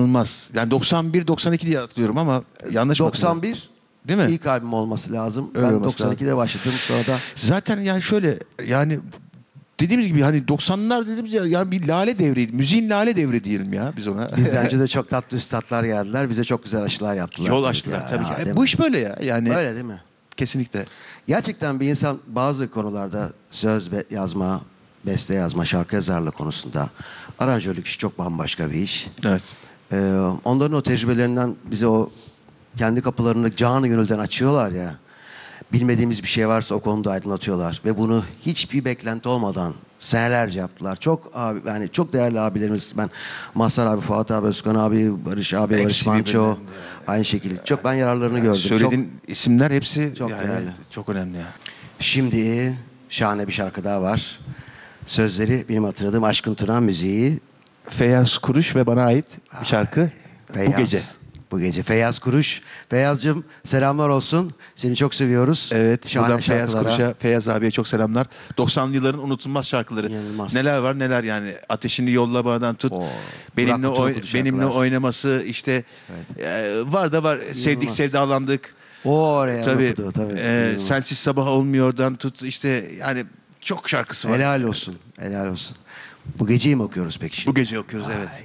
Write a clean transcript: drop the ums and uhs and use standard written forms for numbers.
inanılmaz. Yani 91-92 diye hatırlıyorum ama yanlış mı hatırlıyorum? 91 Değil mi? ilk albüm olması lazım. Öyle Ben olması 92'de başladım, sonra da Zaten yani şöyle yani dediğimiz gibi hani 90'lar dediğimiz ya yani bir lale devriydi. Müziğin lale devri diyelim ya biz ona. bizden önce de çok tatlı üstadlar geldiler. Bize çok güzel aşılar yaptılar. Yol tabii açtılar ya, tabii ya, ki. değil Bu mi? iş böyle ya. Yani Öyle değil mi? kesinlikle. Gerçekten bir insan bazı konularda söz yazma, beste yazma, şarkı yazarlığı konusunda aranjörlük işi çok bambaşka bir iş. Evet. Onların o tecrübelerinden bize o kendi kapılarını canı gönülden açıyorlar ya. Bilmediğimiz bir şey varsa o konuda aydınlatıyorlar ve bunu hiçbir beklenti olmadan senelerce yaptılar. Çok abi, yani çok değerli abilerimiz, ben Mazhar abi, Fuat abi, Özkan abi, Barış abi, Hepsi Barış Manço, birbirinden aynı şekilde. Çok ben yararlarını gördüm. Söylediğin isimler hepsi çok yani değerli. çok önemli ya. Şimdi şahane bir şarkı daha var. Sözleri benim hatırladığım Aşkın Turan, müziği Feyyaz Kuruş ve bana ait bir şarkı Feyyaz. Bu Gece. Bu gece Feyyaz Kuruş. Feyyaz'cığım selamlar olsun. Seni çok seviyoruz. Evet, Şahane buradan Feyyaz şarkılara. Kuruş'a, Feyyaz abiye çok selamlar. 90'lı yılların unutulmaz şarkıları. İnanılmaz. Neler var neler yani. Ateşini Yollamadan tut. Oo, Benimle, Burak Kutlu'nun okuduğu benimle şarkılar. oynaması işte var da var. Sevdik sevdalandık. Oraya Tabii. okudu, tabii. İnanılmaz. Sensiz sabah olmuyordan tut işte yani çok şarkısı var. Helal olsun. Helal olsun. Bu geceyi mi okuyoruz peki şimdi? Bu gece okuyoruz evet.